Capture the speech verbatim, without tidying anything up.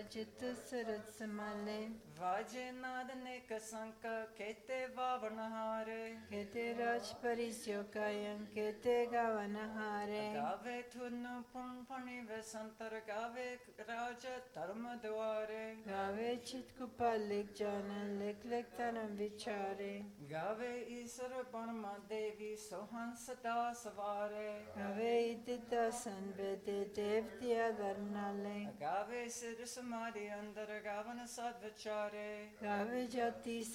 चित्त सरत समाले वाजे नाद नेक संक केते वावनहारे केते राज परिस्यो कायं केते गावनहारे गावे थुनु पुन फणि वे संतर गावे राज धर्म द्वारे गावे चित कुपालिक जानन लिख लिख तनम विचारे गावे ईश्वर बर्म देवी सोहंस दास वारे गावे इदिता सन वेदे देवतिया धर्मनाले गावे सिर समाधि अंदर गावन सद विचारे गावे जाति